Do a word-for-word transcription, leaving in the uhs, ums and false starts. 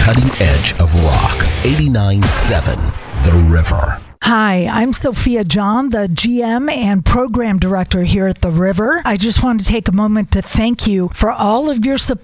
cutting edge of rock. eighty-nine point seven The River. Hi, I'm Sophia John, the G M and Program Director here at The River. I just want to take a moment to thank you for all of your support